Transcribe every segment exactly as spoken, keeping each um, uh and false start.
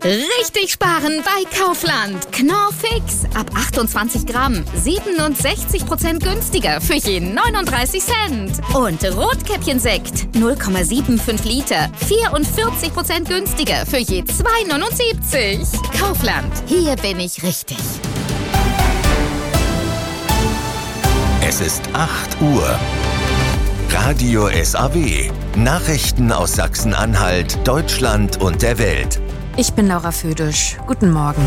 Richtig sparen bei Kaufland. Knorr Fix. Ab achtundzwanzig Gramm. siebenundsechzig Prozent günstiger für je neununddreißig Cent. Und Rotkäppchen-Sekt. null Komma fünfundsiebzig Liter. vierundvierzig Prozent günstiger für je zwei neunundsiebzig. Kaufland. Hier bin ich richtig. Es ist acht Uhr. Radio S A W. Nachrichten aus Sachsen-Anhalt, Deutschland und der Welt. Ich bin Laura Födisch. Guten Morgen.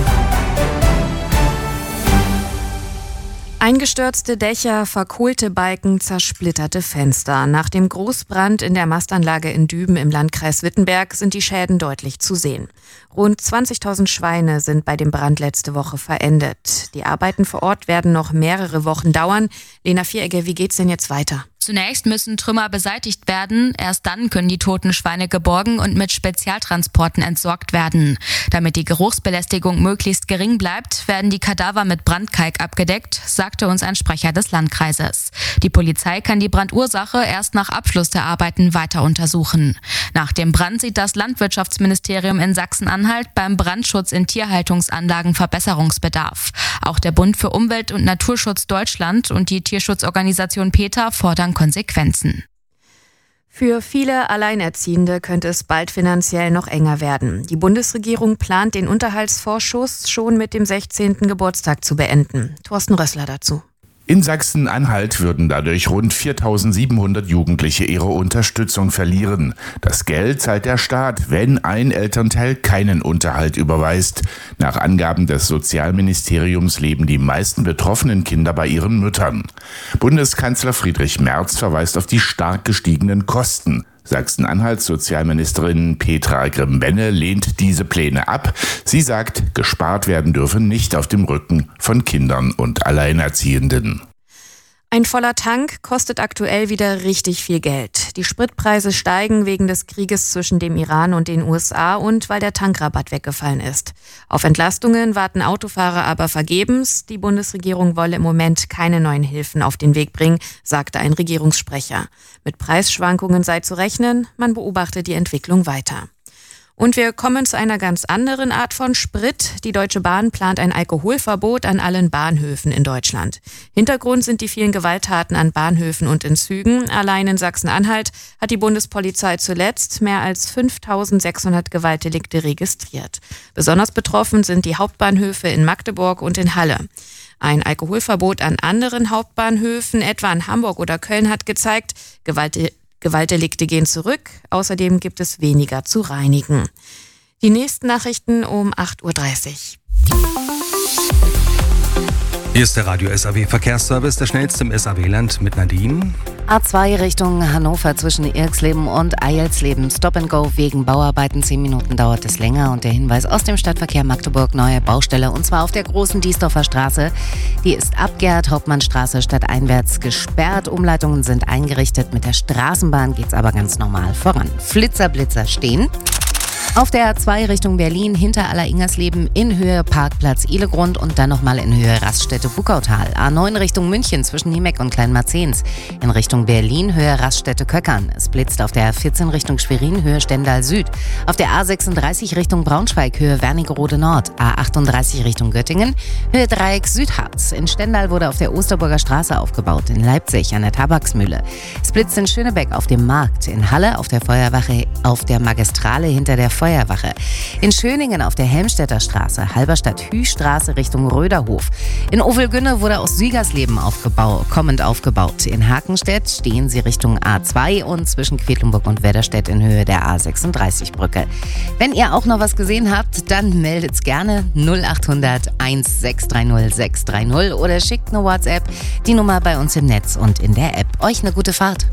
Eingestürzte Dächer, verkohlte Balken, zersplitterte Fenster. Nach dem Großbrand in der Mastanlage in Düben im Landkreis Wittenberg sind die Schäden deutlich zu sehen. Rund zwanzigtausend Schweine sind bei dem Brand letzte Woche verendet. Die Arbeiten vor Ort werden noch mehrere Wochen dauern. Lena Vieregger, wie geht's denn jetzt weiter? Zunächst müssen Trümmer beseitigt werden. Erst dann können die toten Schweine geborgen und mit Spezialtransporten entsorgt werden. Damit die Geruchsbelästigung möglichst gering bleibt, werden die Kadaver mit Brandkalk abgedeckt, sagte uns ein Sprecher des Landkreises. Die Polizei kann die Brandursache erst nach Abschluss der Arbeiten weiter untersuchen. Nach dem Brand sieht das Landwirtschaftsministerium in Sachsen-Anhalt beim Brandschutz in Tierhaltungsanlagen Verbesserungsbedarf. Auch der Bund für Umwelt und Naturschutz Deutschland und die Tierschutzorganisation PETA fordern Konsequenzen. Für viele Alleinerziehende könnte es bald finanziell noch enger werden. Die Bundesregierung plant, den Unterhaltsvorschuss schon mit dem sechzehnten Geburtstag zu beenden. Thorsten Rössler dazu. In Sachsen-Anhalt würden dadurch rund viertausendsiebenhundert Jugendliche ihre Unterstützung verlieren. Das Geld zahlt der Staat, wenn ein Elternteil keinen Unterhalt überweist. Nach Angaben des Sozialministeriums leben die meisten betroffenen Kinder bei ihren Müttern. Bundeskanzler Friedrich Merz verweist auf die stark gestiegenen Kosten. Sachsen-Anhalts Sozialministerin Petra Grimm-Benne lehnt diese Pläne ab. Sie sagt, gespart werden dürfe nicht auf dem Rücken von Kindern und Alleinerziehenden. Ein voller Tank kostet aktuell wieder richtig viel Geld. Die Spritpreise steigen wegen des Krieges zwischen dem Iran und den U S A und weil der Tankrabatt weggefallen ist. Auf Entlastungen warten Autofahrer aber vergebens. Die Bundesregierung wolle im Moment keine neuen Hilfen auf den Weg bringen, sagte ein Regierungssprecher. Mit Preisschwankungen sei zu rechnen, man beobachtet die Entwicklung weiter. Und wir kommen zu einer ganz anderen Art von Sprit. Die Deutsche Bahn plant ein Alkoholverbot an allen Bahnhöfen in Deutschland. Hintergrund sind die vielen Gewalttaten an Bahnhöfen und in Zügen. Allein in Sachsen-Anhalt hat die Bundespolizei zuletzt mehr als fünftausendsechshundert Gewaltdelikte registriert. Besonders betroffen sind die Hauptbahnhöfe in Magdeburg und in Halle. Ein Alkoholverbot an anderen Hauptbahnhöfen, etwa in Hamburg oder Köln, hat gezeigt, Gewalt Gewaltdelikte gehen zurück. Außerdem gibt es weniger zu reinigen. Die nächsten Nachrichten um acht Uhr dreißig. Hier ist der Radio S A W Verkehrsservice, der schnellste im S A W-Land mit Nadine. A zwei Richtung Hannover zwischen Irksleben und Eilsleben. Stop and Go wegen Bauarbeiten. Zehn Minuten dauert es länger. Und der Hinweis aus dem Stadtverkehr Magdeburg, neue Baustelle. Und zwar auf der großen Diesdorfer Straße. Die ist ab Gerhard-Hauptmann-Straße stadteinwärts gesperrt. Umleitungen sind eingerichtet. Mit der Straßenbahn geht's aber ganz normal voran. Flitzer, Blitzer stehen. Auf der A zwei Richtung Berlin hinter Aller-Ingersleben in Höhe Parkplatz Ihlegrund und dann nochmal in Höhe Raststätte Buckautal. A neun Richtung München zwischen Niemeck und Kleinmarzens. In Richtung Berlin Höhe Raststätte Köckern. Es blitzt auf der A vierzehn Richtung Schwerin Höhe Stendal Süd. Auf der A sechsunddreißig Richtung Braunschweig Höhe Wernigerode Nord. A achtunddreißig Richtung Göttingen Höhe Dreieck Südharz. In Stendal wurde auf der Osterburger Straße aufgebaut. In Leipzig an der Tabaksmühle. Es blitzt in Schönebeck auf dem Markt. In Halle auf der Feuerwache auf der Magistrale hinter der Feuerwache. Feuerwache. In Schöningen auf der Helmstedter Straße, Halberstadt-Hüstraße Richtung Röderhof. In Ovelgünne wurde aus Siegersleben aufgebau- kommend aufgebaut. In Hakenstedt stehen sie Richtung A zwei und zwischen Quedlinburg und Wedderstedt in Höhe der A sechsunddreißig Brücke. Wenn ihr auch noch was gesehen habt, dann meldet's gerne null acht hundert eins sechs drei null sechs drei null oder schickt eine WhatsApp, die Nummer bei uns im Netz und in der App. Euch eine gute Fahrt.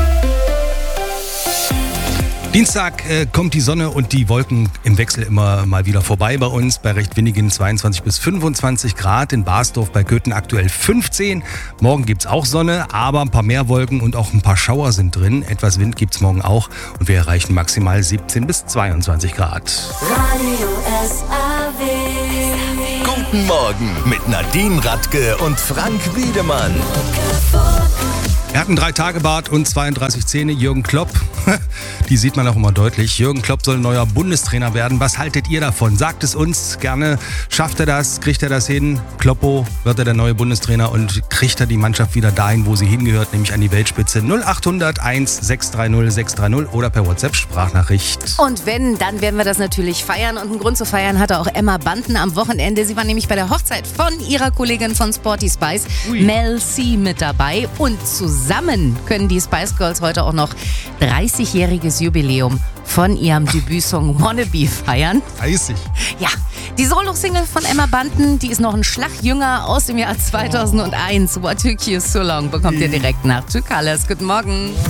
Dienstag äh, kommt die Sonne und die Wolken im Wechsel immer mal wieder vorbei bei uns. Bei recht windigen zweiundzwanzig bis fünfundzwanzig Grad. In Basdorf bei Köthen aktuell fünfzehn. Morgen gibt's auch Sonne, aber ein paar mehr Wolken und auch ein paar Schauer sind drin. Etwas Wind gibt's morgen auch und wir erreichen maximal siebzehn bis zweiundzwanzig Grad. Radio S A W. Guten Morgen mit Nadine Radke und Frank Wiedemann. Er hat einen Drei-Tage-Bart und zweiunddreißig Zähne, Jürgen Klopp. die sieht man auch immer deutlich. Jürgen Klopp soll neuer Bundestrainer werden. Was haltet ihr davon? Sagt es uns gerne. Schafft er das? Kriegt er das hin? Kloppo, wird er der neue Bundestrainer und kriegt er die Mannschaft wieder dahin, wo sie hingehört, nämlich an die Weltspitze? null acht hundert eins sechs drei null sechs drei null oder per WhatsApp-Sprachnachricht. Und wenn, dann werden wir das natürlich feiern. Und einen Grund zu feiern hatte auch Emma Bunton am Wochenende. Sie war nämlich bei der Hochzeit von ihrer Kollegin von Sporty Spice, Ui. Mel C, mit dabei. Und zusammen können die Spice Girls heute auch noch dreißigjähriges Jubiläum von ihrem Debütsong Wannabe feiern. dreißig? Ja, die Solo-Single von Emma Bunton, die ist noch ein Schlag jünger, aus dem Jahr zweitausendeins. What Took You So Long bekommt ihr direkt nach Two Colors. Guten Morgen.